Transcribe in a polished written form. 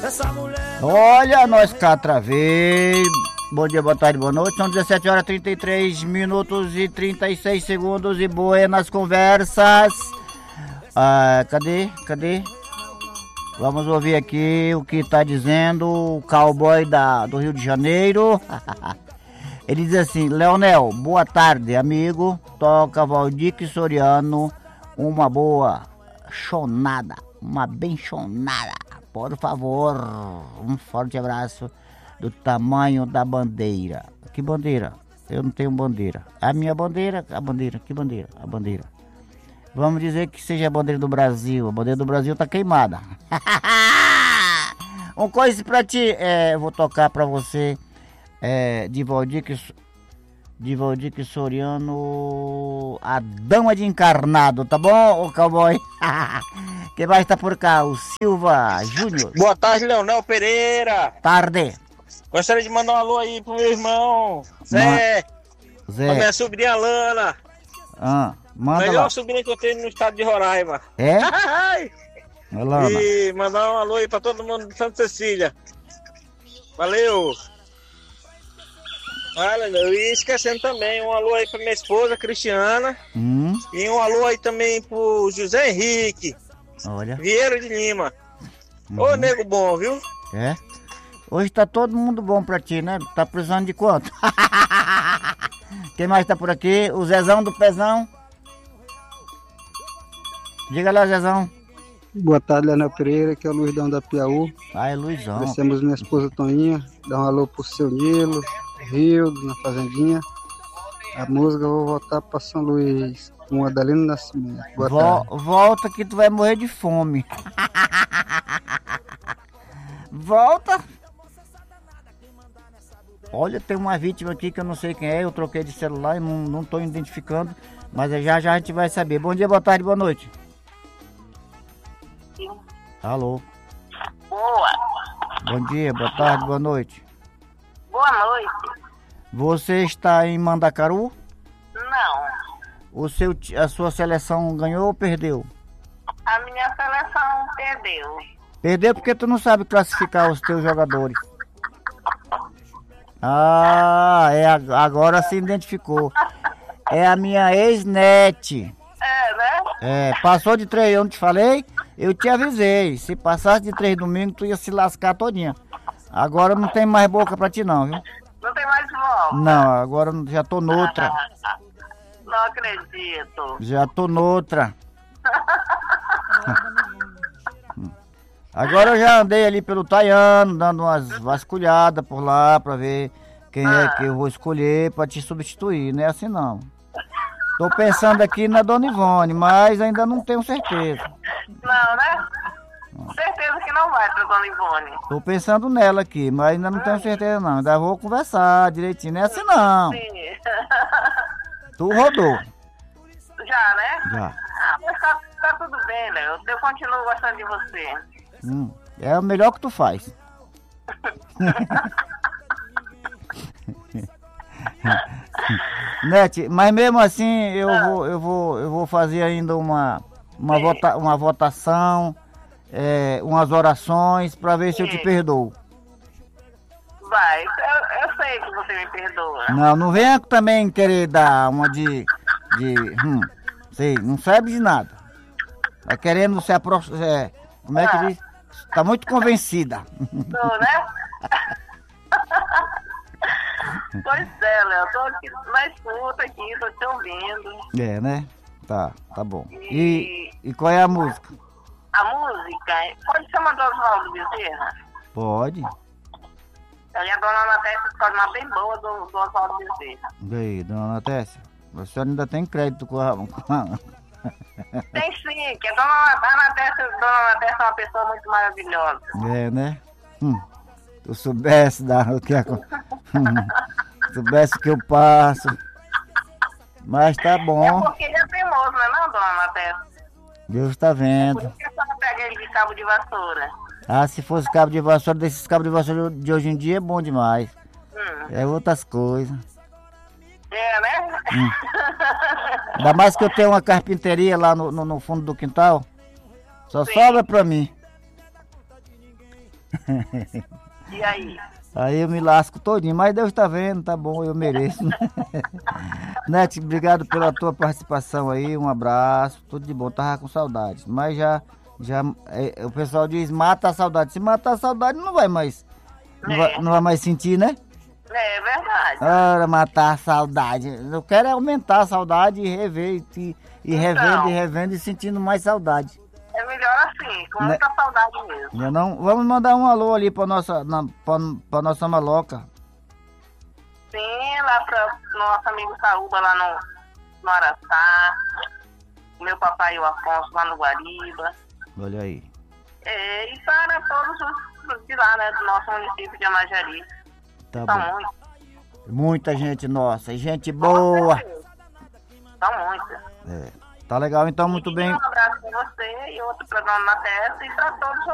Olha, nós cá outra vez. Bom dia, boa tarde, boa noite. São 17 horas 33 minutos e 36 segundos e Buenas Conversas. Cadê? Vamos ouvir aqui o que tá dizendo o cowboy do Rio de Janeiro. Ele diz assim: Leonel, boa tarde, amigo. Toca Valdir Soriano, uma boa chonada, uma bem chonada, por favor. Um forte abraço do tamanho da bandeira. Que bandeira? Eu não tenho bandeira. A minha bandeira, que bandeira? A bandeira. Vamos dizer que seja a bandeira do Brasil. A bandeira do Brasil tá queimada. Um coisa pra ti, vou tocar pra você, de Valdir Soriano, a Dama de Encarnado, tá bom, ô cowboy? Quem mais tá por cá? O Silva Júnior. Boa tarde, Leonel Pereira. Tarde. Gostaria de mandar um alô aí pro meu irmão Zé. Pra minha sobrinha Lana. Manda melhor lá. sobrinha que eu tenho no estado de Roraima. É? Lana. E mandar um alô aí pra todo mundo de Santa Cecília. Valeu. Olha, e esquecendo também, um alô aí pra minha esposa, Cristiana. E um alô aí também pro José Henrique. Olha. Vieira de Lima. Ô, nego bom, viu? É? Hoje tá todo mundo bom pra ti, né? Tá precisando de quanto? Quem mais tá por aqui? O Zezão do Pezão. Diga lá, Zezão. Boa tarde, Leonel Pereira, que é o Luizão da Piauí. É Luizão. Nós temos minha esposa Toninha. Dá um alô pro seu Nilo, Rio, na Fazendinha. A música eu vou voltar pra São Luís, com Adelino Nascimento. Boa tarde. Volta que tu vai morrer de fome. Volta. Olha, tem uma vítima aqui que eu não sei quem é. Eu troquei de celular e não tô identificando. Mas já a gente vai saber. Bom dia, boa tarde, boa noite. Alô. Boa. Bom dia, boa tarde, boa noite. Boa noite. Você está em Mandacaru? Não. A sua seleção ganhou ou perdeu? A minha seleção perdeu. Perdeu porque tu não sabe classificar os teus jogadores. Agora se identificou. É a minha ex-net. Né? Passou de 3, eu não te falei? Eu te avisei. Se passasse de 3 domingos, tu ia se lascar todinha. Agora não tem mais boca pra ti não, viu? Não tem mais volta? Não, agora já tô noutra. Não acredito. Já tô noutra. Agora eu já andei ali pelo Taiano, dando umas vasculhadas por lá pra ver quem é que eu vou escolher pra te substituir. Não é assim não. Tô pensando aqui na Dona Ivone, mas ainda não tenho certeza. Não, né? Certeza que não vai pra Dona Ivone. Tô pensando nela aqui, mas ainda não tenho certeza não. Ainda vou conversar direitinho. Não é assim não. Sim. Tu rodou. Já, né? Já. Mas tá tudo bem, Léo. Eu continuo gostando de você. É o melhor que tu faz. Nete, mas mesmo assim eu vou fazer ainda uma votação, umas orações pra ver se eu te perdoo. Vai, eu sei que você me perdoa. Não venha também querer dar uma sei, não sabe de nada. Tá querendo se aproximar, como é que diz? Tá muito convencida. Tô, né? Pois é, Léo, tô aqui na escuta aqui, tô te ouvindo. Né? Tá bom. E qual é a música? A música, pode chamar do Oswaldo Bezerra? Pode. Eu e a dona Anatécia escolhe uma bem boa do Oswaldo Bezerra. E aí, dona Anatécia? A senhora ainda tem crédito com a... Tem sim, que a dona Anatécia é uma pessoa muito maravilhosa. Né? Se eu soubesse o que soubesse o que eu passo. Mas tá bom. É porque ele é teimoso, não, dona Anatécia? Deus tá vendo. Por isso que a senhora pega ele de cabo de vassoura. Se fosse cabo de vassoura, desses cabos de vassoura de hoje em dia é bom demais. É outras coisas. Né? Ainda mais que eu tenho uma carpinteria lá no fundo do quintal. Só sobra pra mim. E aí? Aí eu me lasco todinho, mas Deus tá vendo, tá bom, eu mereço. Nete, obrigado pela tua participação aí, um abraço, tudo de bom, tava com saudade. Mas o pessoal diz, mata a saudade. Se matar a saudade, não vai mais, não vai mais sentir, né? É verdade. Ora, matar a saudade. Eu quero é aumentar a saudade e rever, e revendo e sentindo mais saudade. É melhor assim, com muita saudade mesmo. Não, vamos mandar um alô ali pra nossa maloca. Sim, lá para nosso amigo Saúba, lá no Araçá. Meu papai e o Afonso lá no Guariba. Olha aí. E para todos os de lá, né, do nosso município de Amajari. Tá São bom. muitos. Muita gente nossa, gente boa. São muitos. Tá legal, então, muito bem. Um abraço para você e outro para Dona Tessa e para todos